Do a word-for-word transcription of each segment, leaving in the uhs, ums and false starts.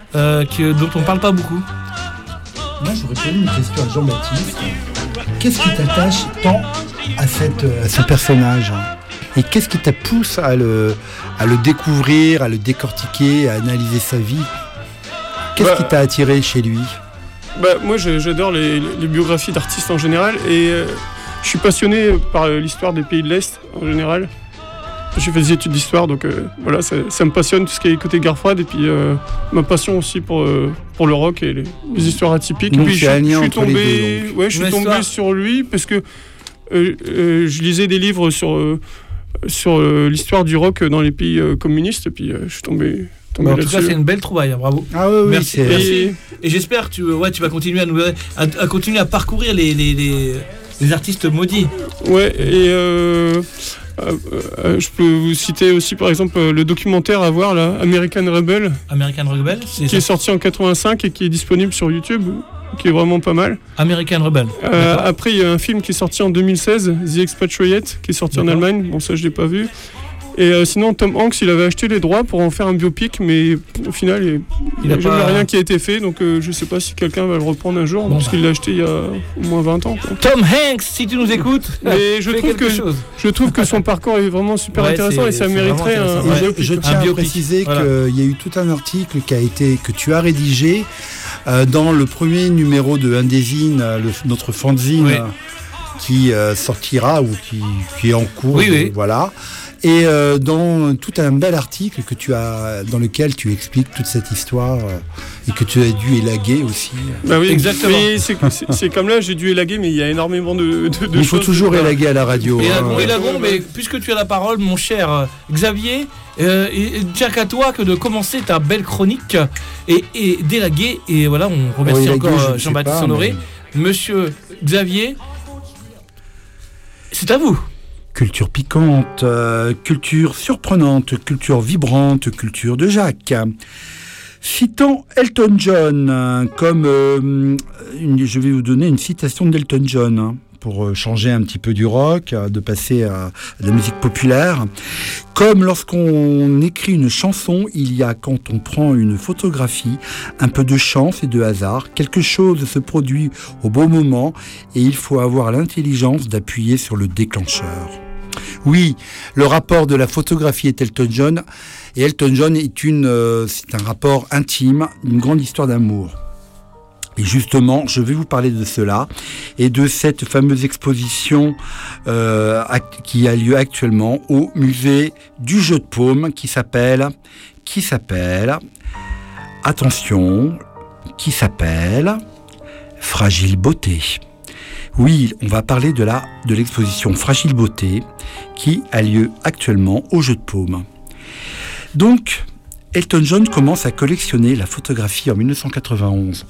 euh, qui, dont on parle pas beaucoup. Moi, j'aurais posé une question à Jean-Baptiste. Qu'est-ce qui t'attache tant à, cette, à ce personnage ? Et qu'est-ce qui te pousse à le, à le découvrir, à le décortiquer, à analyser sa vie ? Qu'est-ce bah, qui t'a attiré chez lui ? bah, Moi, j'adore les, les biographies d'artistes en général. Et euh, je suis passionné par l'histoire des pays de l'Est en général. J'ai fait des études d'histoire, donc euh, voilà, ça, ça me passionne tout ce qui est côté guerre froide. Et puis euh, ma passion aussi pour, euh, pour le rock et les, les histoires atypiques. Donc, puis je, je suis tombé, deux, ouais, je suis tombé sur lui parce que euh, euh, je lisais des livres sur, euh, sur euh, l'histoire du rock dans les pays euh, communistes. Et puis euh, je suis tombé. Bah en tout cas, c'est une belle trouvaille, hein, bravo. Ah oui, oui, merci, c'est... merci. Et, et j'espère que tu, ouais, tu vas continuer à, nous, à, à continuer à parcourir les, les, les, les artistes maudits. Ouais, et euh, euh, euh, je peux vous citer aussi par exemple le documentaire à voir là, American Rebel. American Rebel, c'est qui ça. Est sorti en quatre-vingt-cinq et qui est disponible sur YouTube, qui est vraiment pas mal. American Rebel. Euh, après, il y a un film qui est sorti en deux mille seize, The Expatriate, qui est sorti D'accord. en Allemagne. Bon, ça, je l'ai pas vu. Et euh, sinon, Tom Hanks, il avait acheté les droits pour en faire un biopic, mais au final, il n'y a jamais pas... rien qui a été fait. Donc, euh, je ne sais pas si quelqu'un va le reprendre un jour, bon, parce bah. qu'il l'a acheté il y a au moins vingt ans. Quoi. Tom Hanks, si tu nous écoutes, mais je trouve que chose. je trouve que son parcours est vraiment super ouais, intéressant et ça mériterait un, un ouais, biopic. Je tiens à préciser voilà. qu'il y a eu tout un article qui a été que tu as rédigé euh, dans le premier numéro de Undésine, le, notre fanzine, oui. qui euh, sortira ou qui, qui est en cours. Oui, oui. Voilà. Et euh, dans tout un bel article que tu as, dans lequel tu expliques toute cette histoire euh, et que tu as dû élaguer aussi. Bah oui, exactement. Mais c'est, c'est, c'est comme là, j'ai dû élaguer, mais il y a énormément de, de, de il choses. Il faut toujours de... élaguer à la radio. Élagons, hein. élagons, mais puisque tu as la parole, mon cher Xavier, euh, il ne tient qu'à toi que de commencer ta belle chronique et, et d'élaguer. Et voilà, on remercie oui, encore élaguer, Jean-Baptiste Honoré. Mais... Monsieur Xavier, c'est à vous. Culture piquante, euh, culture surprenante, culture vibrante, culture de Jacques. Citant Elton John, hein, comme euh, une, je vais vous donner une citation d'Elton John, hein, pour changer un petit peu du rock, de passer à, à la musique populaire. Comme lorsqu'on écrit une chanson, il y a, quand on prend une photographie, un peu de chance et de hasard. Quelque chose se produit au bon moment et il faut avoir l'intelligence d'appuyer sur le déclencheur. Oui, le rapport de la photographie est Elton John, et Elton John est, une, euh, c'est un rapport intime, une grande histoire d'amour. Et justement, je vais vous parler de cela et de cette fameuse exposition euh, qui a lieu actuellement au musée du Jeu de Paume, qui s'appelle, qui s'appelle, attention, qui s'appelle Fragile Beauté. Oui, on va parler de, la, de l'exposition Fragile Beauté qui a lieu actuellement au Jeu de Paume. Donc, Elton John commence à collectionner la photographie en dix-neuf cent quatre-vingt-onze.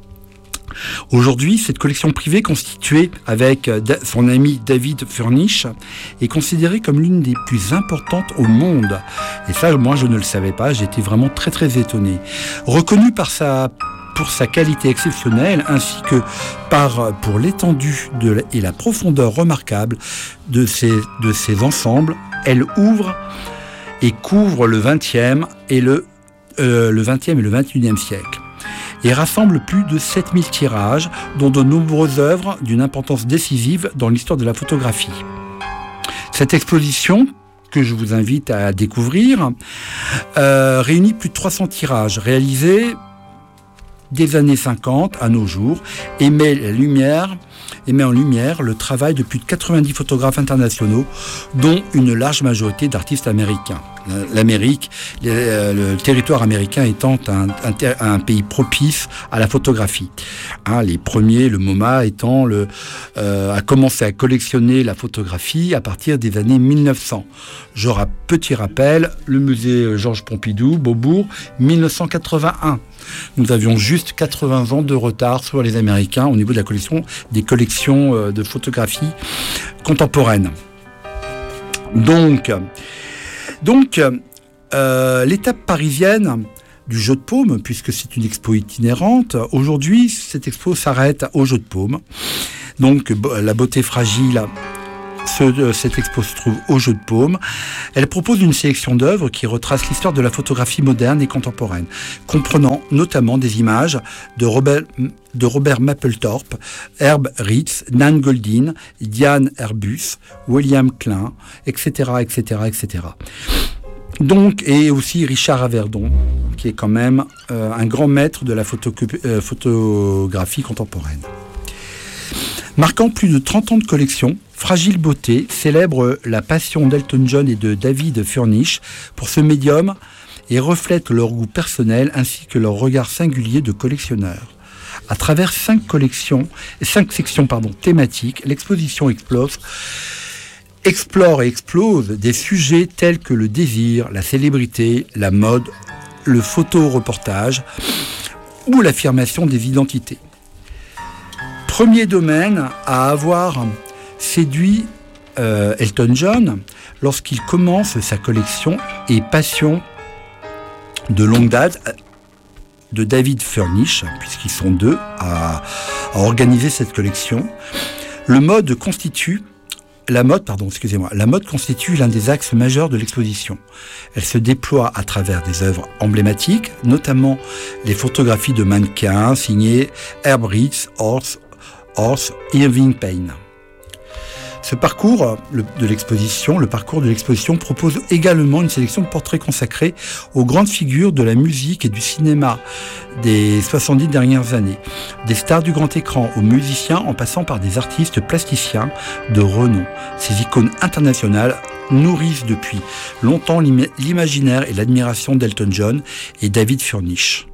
Aujourd'hui, cette collection privée constituée avec son ami David Furnish est considérée comme l'une des plus importantes au monde. Et ça, moi, je ne le savais pas, j'étais vraiment très très étonné. Reconnu par sa... pour sa qualité exceptionnelle, ainsi que par, pour l'étendue de, et la profondeur remarquable de ses, de ses ensembles, elle ouvre et couvre le vingtième et le, euh, le vingtième et le vingt et unième siècle. Et rassemble plus de sept mille tirages, dont de nombreuses œuvres d'une importance décisive dans l'histoire de la photographie. Cette exposition, que je vous invite à découvrir, euh, réunit plus de trois cents tirages réalisés des années cinquante à nos jours, et met, la lumière, et met en lumière le travail de plus de quatre-vingt-dix photographes internationaux, dont une large majorité d'artistes américains. L'Amérique, le, le territoire américain étant un, un, un pays propice à la photographie. Hein, les premiers, le MoMA étant le, euh, a commencé à collectionner la photographie à partir des années mille neuf cents. Je ra- petit rappel, le musée Georges Pompidou, Beaubourg, dix-neuf cent quatre-vingt-un. Nous avions juste quatre-vingts ans de retard sur les Américains au niveau de la collection, des collections euh, de photographie contemporaines. Donc, donc euh, l'étape parisienne du Jeu de Paume, puisque c'est une expo itinérante, aujourd'hui, cette expo s'arrête au Jeu de Paume. Donc, la beauté fragile Ce, cette expo se trouve au Jeu de Paume. Elle propose une sélection d'œuvres qui retrace l'histoire de la photographie moderne et contemporaine, comprenant notamment des images de Robert, de Robert Mapplethorpe, Herb Ritts, Nan Goldin, Diane Arbus, William Klein, et cetera, et cetera, et cetera. Donc, et aussi Richard Avedon, qui est quand même euh, un grand maître de la photo, euh, photographie contemporaine. Marquant plus de trente ans de collection, Fragile Beauté célèbre la passion d'Elton John et de David Furnish pour ce médium et reflète leur goût personnel ainsi que leur regard singulier de collectionneur. À travers cinq collections, cinq sections pardon, thématiques, l'exposition explose, explore et explose des sujets tels que le désir, la célébrité, la mode, le photoreportage ou l'affirmation des identités. Premier domaine à avoir séduit euh, Elton John lorsqu'il commence sa collection et passion de longue date de David Furnish, puisqu'ils sont deux à, à organiser cette collection. Le mode constitue La mode, pardon, excusez-moi, la mode constitue l'un des axes majeurs de l'exposition. Elle se déploie à travers des œuvres emblématiques, notamment les photographies de mannequins signées Herb Ritts, Horst, Horst, Irving Payne. Ce parcours de l'exposition, le parcours de l'exposition propose également une sélection de portraits consacrés aux grandes figures de la musique et du cinéma des soixante-dix dernières années. Des stars du grand écran aux musiciens en passant par des artistes plasticiens de renom. Ces icônes internationales nourrissent depuis longtemps l'imaginaire et l'admiration d'Elton John et David Furnish.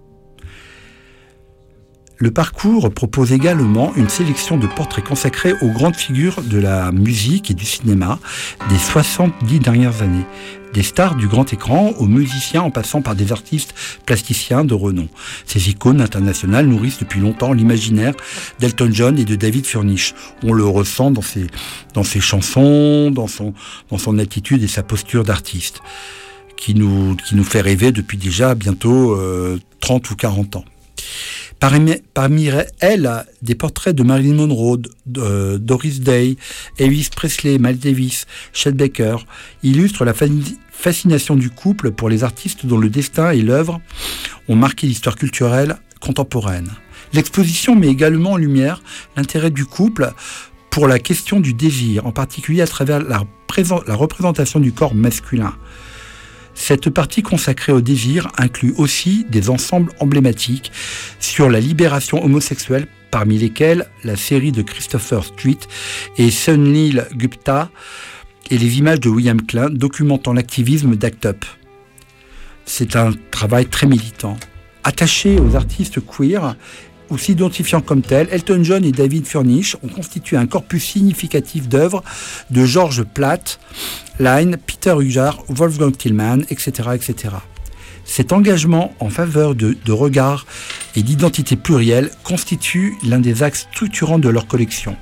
Le parcours propose également une sélection de portraits consacrés aux grandes figures de la musique et du cinéma des soixante-dix dernières années. Des stars du grand écran aux musiciens en passant par des artistes plasticiens de renom. Ces icônes internationales nourrissent depuis longtemps l'imaginaire d'Elton John et de David Furnish. On le ressent dans ses, dans ses chansons, dans son, dans son attitude et sa posture d'artiste, qui nous, qui nous fait rêver depuis déjà bientôt euh, trente ou quarante ans. Parmi, parmi elles, des portraits de Marilyn Monroe, de Doris Day, Elvis Presley, Miles Davis, Chet Baker illustrent la fascination du couple pour les artistes dont le destin et l'œuvre ont marqué l'histoire culturelle contemporaine. L'exposition met également en lumière l'intérêt du couple pour la question du désir, en particulier à travers la, la représentation du corps masculin. Cette partie consacrée au désir inclut aussi des ensembles emblématiques sur la libération homosexuelle, parmi lesquels la série de Christopher Street et Sunil Gupta et les images de William Klein documentant l'activisme d'Act Up. C'est un travail très militant. Attaché aux artistes queer ou s'identifiant comme tels, Elton John et David Furnish ont constitué un corpus significatif d'œuvres de George Platt, Line, Peter Hujar, Wolfgang Tillman, et cetera, et cetera. Cet engagement en faveur de, de regards et d'identité plurielle constitue l'un des axes structurants de leur collection.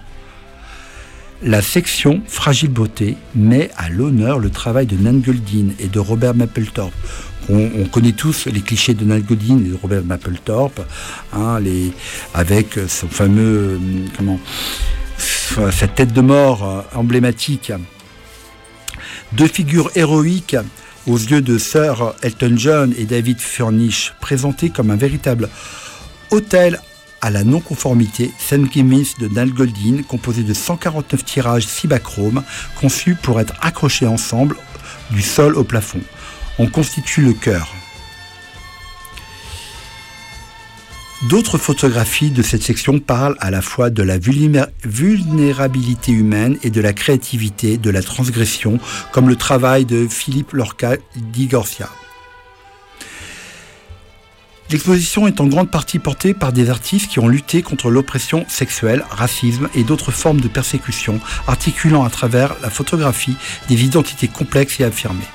La section Fragile Beauté met à l'honneur le travail de Nan Goldin et de Robert Mapplethorpe. On, on connaît tous les clichés de Nan Goldin et de Robert Mapplethorpe, hein, les, avec son fameux, comment, cette tête de mort euh, emblématique. Deux figures héroïques aux yeux de Sir Elton John et David Furnish, présentées comme un véritable hôtel à la non-conformité, Saint Gimmins de Nan Goldin, composé de cent quarante-neuf tirages cibachrome, conçus pour être accrochés ensemble du sol au plafond. On constitue le cœur. D'autres photographies de cette section parlent à la fois de la vulnérabilité humaine et de la créativité, de la transgression, comme le travail de Philippe Lorca di Gorcia. L'exposition est en grande partie portée par des artistes qui ont lutté contre l'oppression sexuelle, racisme et d'autres formes de persécution, articulant à travers la photographie des identités complexes et affirmées.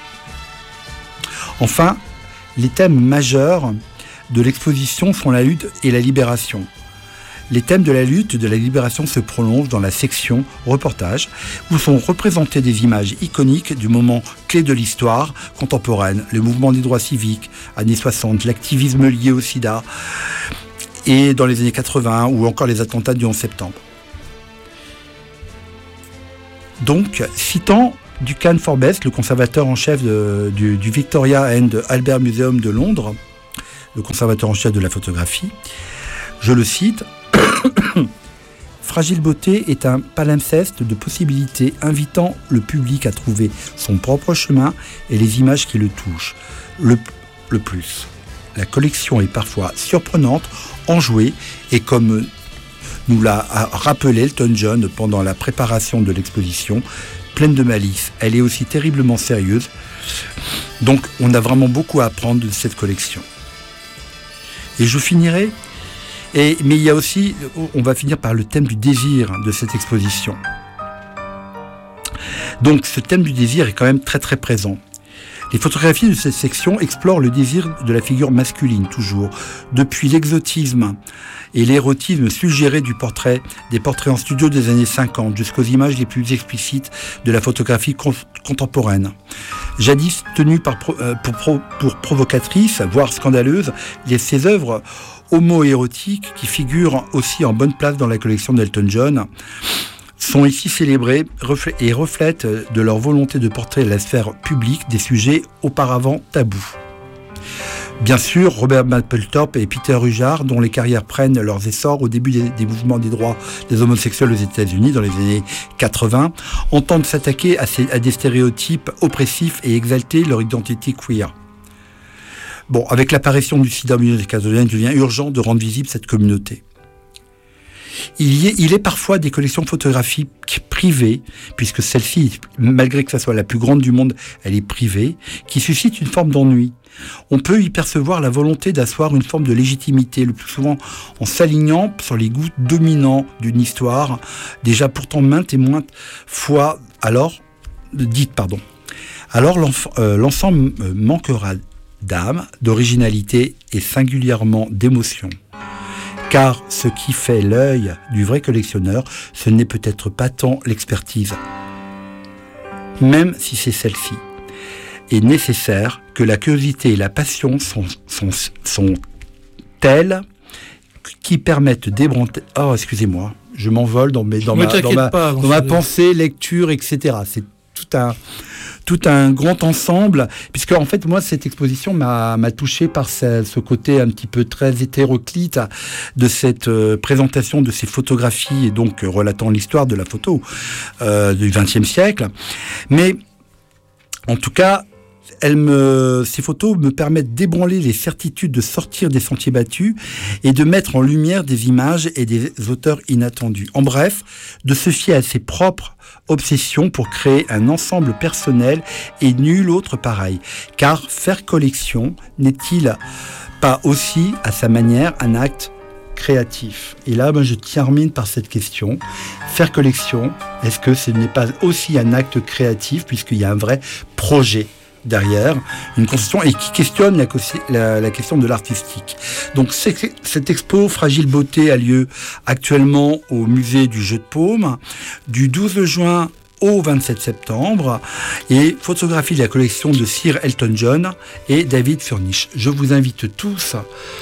Enfin, les thèmes majeurs de l'exposition sont la lutte et la libération. Les thèmes de la lutte et de la libération se prolongent dans la section reportage, où sont représentées des images iconiques du moment clé de l'histoire contemporaine, le mouvement des droits civiques, années soixante, l'activisme lié au sida, et dans les années quatre-vingts, ou encore les attentats du onze septembre. Donc, citant Duncan Forbes, le conservateur en chef de, du, du Victoria and Albert Museum de Londres, le conservateur en chef de la photographie, je le cite, « Fragile beauté est un palimpseste de possibilités invitant le public à trouver son propre chemin et les images qui le touchent le, le plus. La collection est parfois surprenante, enjouée et comme nous l'a rappelé Elton John pendant la préparation de l'exposition, pleine de malice. Elle est aussi terriblement sérieuse. Donc on a vraiment beaucoup à apprendre de cette collection. » Et je finirai, et, mais il y a aussi, on va finir par le thème du désir de cette exposition. Donc ce thème du désir est quand même très très présent. Les photographies de cette section explorent le désir de la figure masculine, toujours, depuis l'exotisme et l'érotisme suggéré du portrait, des portraits en studio des années cinquante, jusqu'aux images les plus explicites de la photographie con- contemporaine. Jadis tenues par pro, euh, pour, pro, pour provocatrices, voire scandaleuses, les, ces œuvres homo-érotiques, qui figurent aussi en bonne place dans la collection d'Elton John, sont ici célébrées et reflètent de leur volonté de porter la sphère publique des sujets auparavant tabous. Bien sûr, Robert Mapplethorpe et Peter Rudyard, dont les carrières prennent leurs essors au début des, des mouvements des droits des homosexuels aux États-Unis dans les années quatre-vingts, entendent s'attaquer à, ces, à des stéréotypes oppressifs et exalter leur identité queer. Bon, avec l'apparition du sida aux États-Unis, il devient urgent de rendre visible cette communauté. Il, y est, il est parfois des collections photographiques privées, puisque celle-ci, malgré que ça soit la plus grande du monde, elle est privée, qui suscite une forme d'ennui. On peut y percevoir la volonté d'asseoir une forme de légitimité, le plus souvent en s'alignant sur les goûts dominants d'une histoire, déjà pourtant maintes et maintes fois alors, dite, pardon. Alors euh, l'ensemble manquera d'âme, d'originalité et singulièrement d'émotion. Car ce qui fait l'œil du vrai collectionneur, ce n'est peut-être pas tant l'expertise, même si c'est celle-ci, est nécessaire que la curiosité et la passion sont, sont, sont telles qui permettent d'ébranler... Oh, excusez-moi, je m'envole dans, mes, dans, ma, dans, ma, pas, dans ma pensée, lecture, et cetera. C'est tout un... tout un grand ensemble, puisque en fait moi cette exposition m'a, m'a touché par ce, ce côté un petit peu très hétéroclite de cette euh, présentation de ces photographies et donc euh, relatant l'histoire de la photo euh, du vingtième siècle. Mais en tout cas, elle me, ces photos me permettent d'ébranler les certitudes, de sortir des sentiers battus et de mettre en lumière des images et des auteurs inattendus. En bref, de se fier à ses propres obsessions pour créer un ensemble personnel et nul autre pareil. Car faire collection n'est-il pas aussi, à sa manière, un acte créatif? Et là, ben, je termine par cette question. Faire collection, est-ce que ce n'est pas aussi un acte créatif, puisqu'il y a un vrai projet derrière, une conception et qui questionne la, la, la question de l'artistique. Donc cette expo Fragile Beauté a lieu actuellement au musée du Jeu de Paume du douze juin au vingt-sept septembre et photographie de la collection de Sir Elton John et David Furnish. Je vous invite tous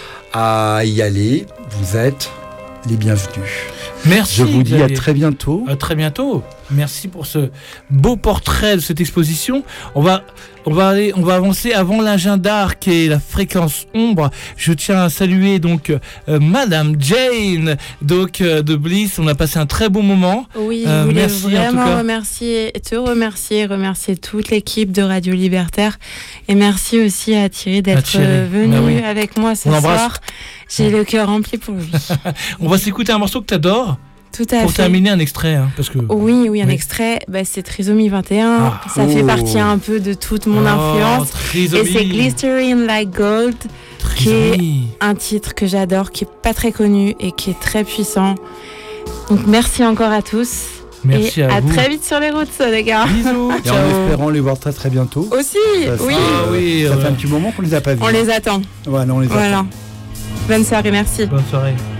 à y aller, vous êtes les bienvenus. Merci. Je vous dis Xavier. À très bientôt. À très bientôt. Merci pour ce beau portrait de cette exposition. On va, on va aller, on va avancer avant l'agenda qui est la fréquence ombre. Je tiens à saluer donc euh, Madame Jane donc euh, de Bliss. On a passé un très bon moment. Oui, euh, je voulais merci, vraiment remercier, te remercier, remercier toute l'équipe de Radio Libertaire et merci aussi à Thierry d'être à Thierry. venu bah oui. avec moi ce soir. J'ai le cœur rempli pour lui. On va s'écouter un morceau que tu adores. Tout à Pour fait. terminer, un extrait. Hein, parce que... Oui, oui, un oui. extrait. Bah, c'est Trisomie vingt et un. Ah. Ça oh. fait partie un peu de toute mon oh, influence. Trisomie. Et c'est Glistering Like Gold, Trisomie. qui est un titre que j'adore, qui est pas très connu et qui est très puissant. Donc merci encore à tous. Merci et à, à vous. très vite sur les routes, les gars. Bisous. Et en espérant les voir très très bientôt. Aussi, ça, oui. Ça, oui. Ça euh... fait un petit moment qu'on les a pas vus. On les attend. Voilà, on les voilà. attend. Bonne soirée, merci. Bonne soirée.